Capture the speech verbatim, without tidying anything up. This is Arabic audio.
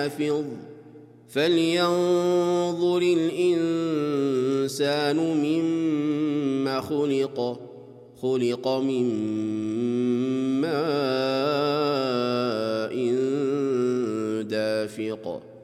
حافظ فلينظر الإنسان مما خلق خلق من ماء دافق